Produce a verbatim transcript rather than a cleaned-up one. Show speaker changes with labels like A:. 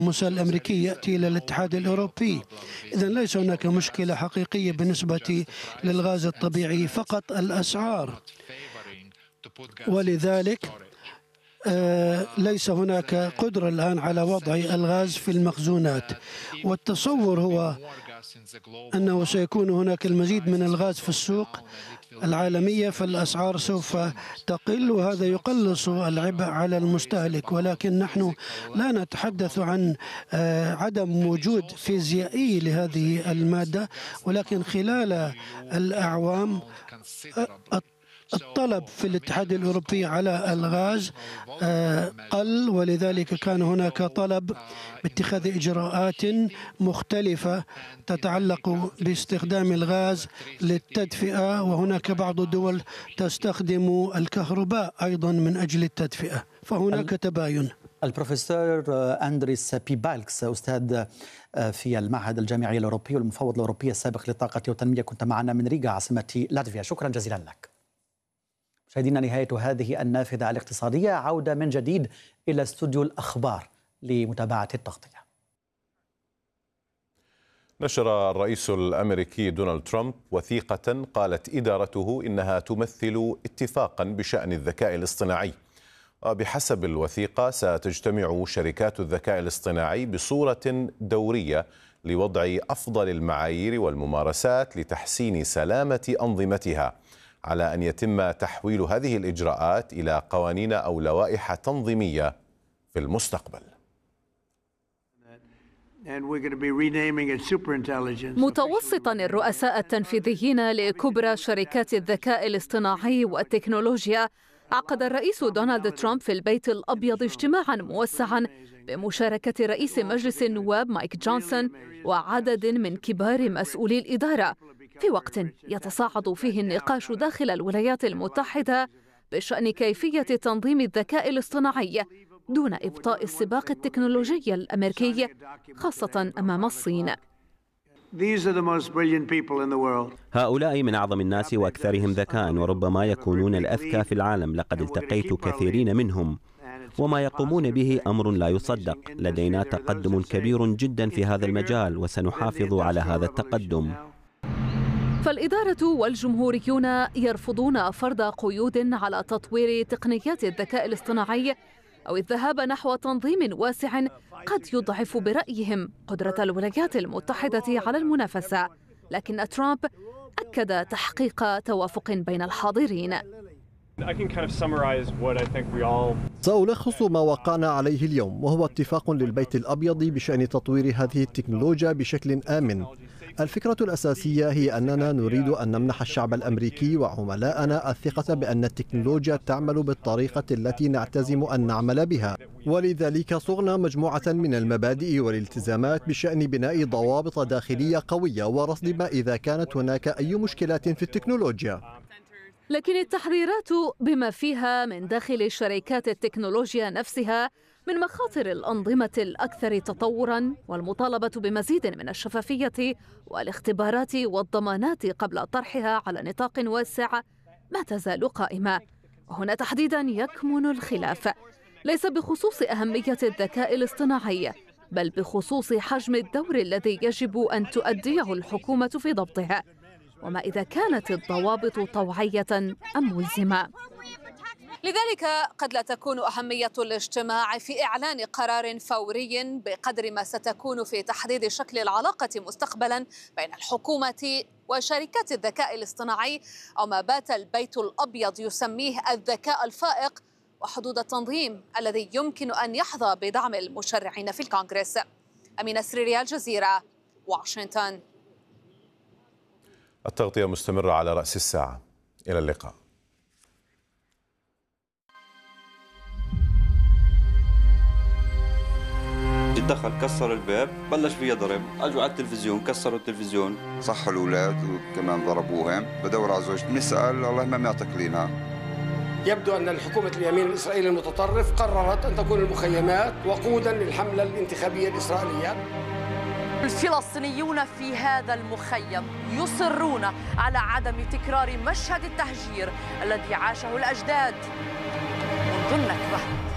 A: المسال الأمريكي يأتي إلى الاتحاد الأوروبي. إذن ليس هناك مشكلة حقيقية بالنسبة للغاز الطبيعي، فقط الأسعار. ولذلك آه ليس هناك قدرة الآن على وضع الغاز في المخزونات، والتصور هو أنه سيكون هناك المزيد من الغاز في السوق العالمية، فالأسعار سوف تقل، وهذا يقلص العبء على المستهلك. ولكن نحن لا نتحدث عن عدم وجود فيزيائي لهذه المادة، ولكن خلال الأعوام الطلب في الاتحاد الأوروبي على الغاز قل، ولذلك كان هناك طلب باتخاذ إجراءات مختلفة تتعلق باستخدام الغاز للتدفئة، وهناك بعض الدول تستخدم الكهرباء أيضا من أجل التدفئة، فهناك تباين.
B: البروفيسور أندريس بيبالكس، أستاذ في المعهد الجامعي الأوروبي والمفوض الأوروبي السابق للطاقة والتنمية، كنت معنا من ريغا عاصمة لاتفيا، شكرا جزيلا لك. مشاهدينا، نهاية هذه النافذة الاقتصادية، عودة من جديد إلى استوديو الأخبار لمتابعة التغطية.
C: نشر الرئيس الأمريكي دونالد ترامب وثيقة قالت إدارته إنها تمثل اتفاقا بشأن الذكاء الاصطناعي. وبحسب الوثيقة ستجتمع شركات الذكاء الاصطناعي بصورة دورية لوضع أفضل المعايير والممارسات لتحسين سلامة أنظمتها، على أن يتم تحويل هذه الإجراءات إلى قوانين أو لوائح تنظيمية في المستقبل.
D: متوسطا الرؤساء التنفيذيين لكبرى شركات الذكاء الاصطناعي والتكنولوجيا، عقد الرئيس دونالد ترامب في البيت الأبيض اجتماعا موسعا بمشاركة رئيس مجلس النواب مايك جونسون وعدد من كبار مسؤولي الإدارة، في وقت يتصاعد فيه النقاش داخل الولايات المتحدة بشأن كيفية تنظيم الذكاء الاصطناعي دون إبطاء السباق التكنولوجي الأمريكي، خاصة أمام الصين.
E: هؤلاء من أعظم الناس وأكثرهم ذكاء، وربما يكونون الأذكى في العالم. لقد التقيت كثيرين منهم، وما يقومون به أمر لا يصدق. لدينا تقدم كبير جدا في هذا المجال، وسنحافظ على هذا التقدم.
D: فالإدارة والجمهوريون يرفضون فرض قيود على تطوير تقنيات الذكاء الاصطناعي أو الذهاب نحو تنظيم واسع قد يضعف برأيهم قدرة الولايات المتحدة على المنافسة. لكن ترامب أكد تحقيق توافق بين الحاضرين.
F: سألخص ما وقعنا عليه اليوم، وهو اتفاق للبيت الأبيض بشأن تطوير هذه التكنولوجيا بشكل آمن. الفكرة الأساسية هي أننا نريد أن نمنح الشعب الأمريكي وعملاءنا الثقة بأن التكنولوجيا تعمل بالطريقة التي نعتزم أن نعمل بها، ولذلك صغنا مجموعة من المبادئ والالتزامات بشأن بناء ضوابط داخلية قوية ورصد ما إذا كانت هناك أي مشكلات في التكنولوجيا.
D: لكن التحذيرات بما فيها من داخل شركات التكنولوجيا نفسها من مخاطر الأنظمة الأكثر تطوراً والمطالبة بمزيد من الشفافية والاختبارات والضمانات قبل طرحها على نطاق واسع ما تزال قائمة. وهنا تحديداً يكمن الخلاف، ليس بخصوص أهمية الذكاء الاصطناعي، بل بخصوص حجم الدور الذي يجب أن تؤديه الحكومة في ضبطها، وما إذا كانت الضوابط طوعية أم ملزمة. لذلك قد لا تكون أهمية الاجتماع في إعلان قرار فوري بقدر ما ستكون في تحديد شكل العلاقة مستقبلا بين الحكومة وشركات الذكاء الاصطناعي، أو ما بات البيت الأبيض يسميه الذكاء الفائق، وحدود التنظيم الذي يمكن أن يحظى بدعم المشرعين في الكونغرس. أمينة سريري، الجزيرة، واشنطن.
C: التغطية مستمرة على رأس الساعة. إلى اللقاء.
G: دخل كسر الباب، بلش فيها ضرب، اجوا على التلفزيون كسروا التلفزيون،
H: صحوا الاولاد وكمان ضربوهم. بدور على زوجتي، بنسال الله ما معطيك لنا.
I: يبدو ان الحكومه اليمين الاسرائيلي المتطرف قررت ان تكون المخيمات وقودا للحمله الانتخابيه الاسرائيليه.
J: الفلسطينيون في هذا المخيم يصرون على عدم تكرار مشهد التهجير الذي عاشه الأجداد منذ النكبة.